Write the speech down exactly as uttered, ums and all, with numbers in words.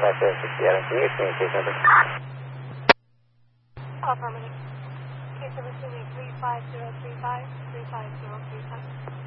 Metro Sierra, can you communicate number? Affirmative. Case number two eight three five zero three five three five zero three five.